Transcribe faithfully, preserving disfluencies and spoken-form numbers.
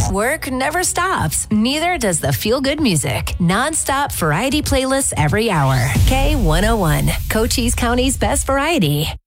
Work never stops. Neither does the feel-good music. Non-stop variety playlists every hour. K one oh one, Cochise County's best variety.